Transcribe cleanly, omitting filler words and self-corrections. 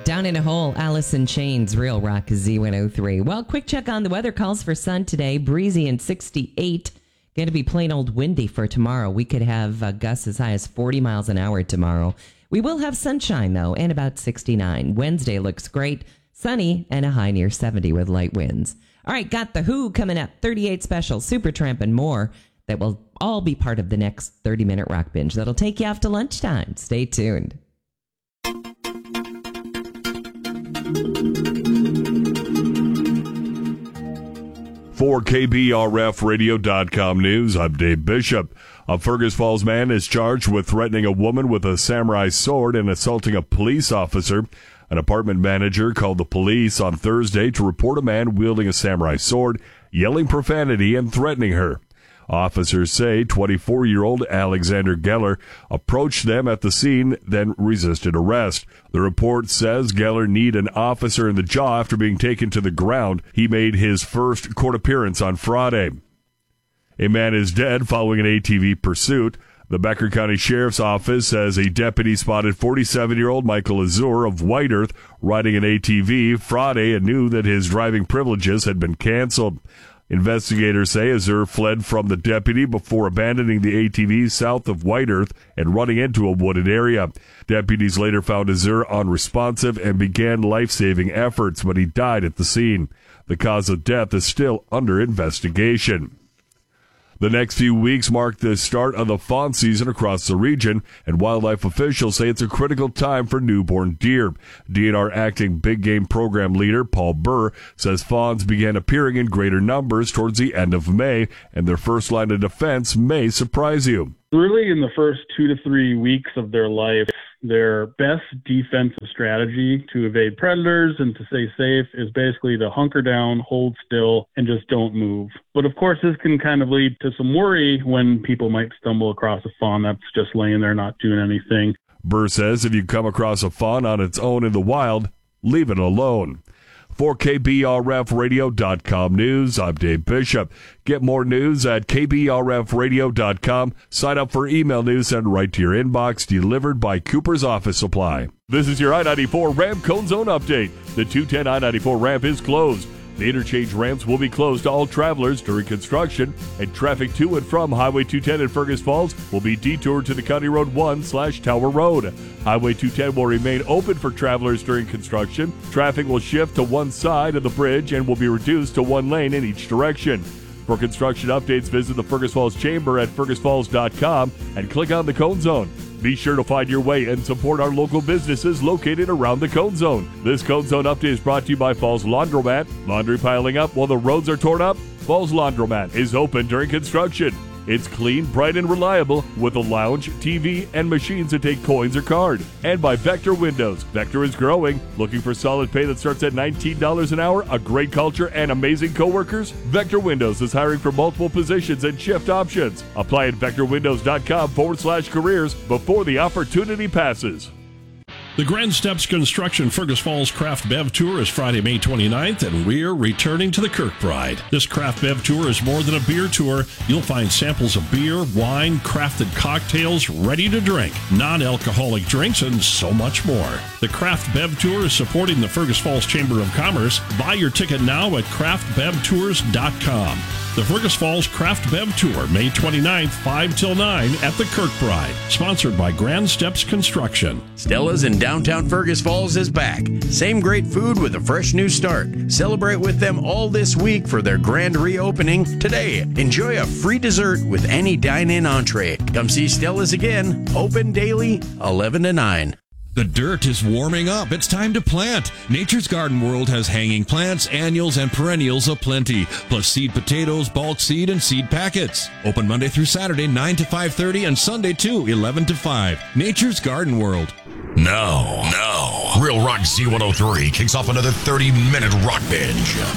Down in a Hole, Alice in Chains, Real Rock Z103. Well, quick check on the weather. Calls for sun today, breezy and 68. Going to be plain old windy for tomorrow. We could have gusts as high as 40 miles an hour tomorrow. We will have sunshine, though, and about 69. Wednesday looks great, sunny, and a high near 70 with light winds. All right, got The Who coming up, 38 Special, Supertramp, and more. That will all be part of the next 30-minute rock binge. That'll take you off to lunchtime. Stay tuned. For KBRFradio.com News, I'm Dave Bishop. A Fergus Falls man is charged with threatening a woman with a samurai sword and assaulting a police officer. An apartment manager called the police on Thursday to report a man wielding a samurai sword, yelling profanity and threatening her. Officers say 24-year-old Alexander Geller approached them at the scene, then resisted arrest. The report says Geller kneed an officer in the jaw after being taken to the ground. He made his first court appearance on Friday. A man is dead following an ATV pursuit. The Becker County Sheriff's Office says a deputy spotted 47-year-old Michael Azur of White Earth riding an ATV Friday and knew that his driving privileges had been canceled. Investigators say Azur fled from the deputy before abandoning the ATV south of White Earth and running into a wooded area. Deputies later found Azur unresponsive and began life-saving efforts, but he died at the scene. The cause of death is still under investigation. The next few weeks mark the start of the fawn season across the region, and wildlife officials say it's a critical time for newborn deer. DNR Acting Big Game Program Leader Paul Burr says fawns began appearing in greater numbers towards the end of May, and their first line of defense may surprise you. Really, in the first 2 to 3 weeks of their life, their best defensive strategy to evade predators and to stay safe is basically to hunker down, hold still, and just don't move. But of course, this can kind of lead to some worry when people might stumble across a fawn that's just laying there not doing anything. Burr says if you come across a fawn on its own in the wild, leave it alone. For KBRFradio.com News, I'm Dave Bishop. Get more news at KBRFradio.com. Sign up for email news sent right to your inbox, delivered by Cooper's Office Supply. This is your I-94 ramp cone zone update. The 210 I-94 ramp is closed. The interchange ramps will be closed to all travelers during construction, and traffic to and from Highway 210 in Fergus Falls will be detoured to the County Road 1/Tower Road. Highway 210 will remain open for travelers during construction. Traffic will shift to one side of the bridge and will be reduced to one lane in each direction. For construction updates, visit the Fergus Falls Chamber at fergusfalls.com and click on the Cone Zone. Be sure to find your way and support our local businesses located around the Cone Zone. This Cone Zone update is brought to you by Falls Laundromat. Laundry piling up while the roads are torn up? Falls Laundromat is open during construction. It's clean, bright, and reliable with a lounge, TV, and machines that take coins or card. And by Vector Windows. Vector is growing. Looking for solid pay that starts at $19 an hour, a great culture, and amazing coworkers? Vector Windows is hiring for multiple positions and shift options. Apply at vectorwindows.com/careers before the opportunity passes. The Grand Steps Construction Fergus Falls Craft Bev Tour is Friday, May 29th, and we're returning to the Kirkbride. This Craft Bev Tour is more than a beer tour. You'll find samples of beer, wine, crafted cocktails, ready to drink, non-alcoholic drinks, and so much more. The Craft Bev Tour is supporting the Fergus Falls Chamber of Commerce. Buy your ticket now at craftbevtours.com. The Fergus Falls Craft Bev Tour, May 29th, 5 till 9 at the Kirkbride. Sponsored by Grand Steps Construction. Stella's in downtown Fergus Falls is back. Same great food with a fresh new start. Celebrate with them all this week for their grand reopening. Today, enjoy a free dessert with any dine-in entree. Come see Stella's again. Open daily, 11 to 9. The dirt is warming up. It's time to plant. Nature's Garden World has hanging plants, annuals, and perennials aplenty, plus seed potatoes, bulk seed, and seed packets. Open Monday through Saturday, 9 to 5:30, and Sunday, too, 11 to 5. Nature's Garden World. Now, Real Rock Z103 kicks off another 30-minute rock binge.